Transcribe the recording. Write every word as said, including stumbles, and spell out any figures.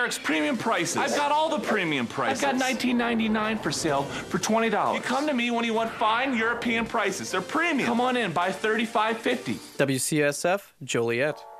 Eric's premium prices. I've got all the premium prices. I've got nineteen ninety-nine for sale for twenty dollars. You come to me when you want fine European prices. They're premium. Come on in, buy thirty-five fifty. W C S F, Joliet.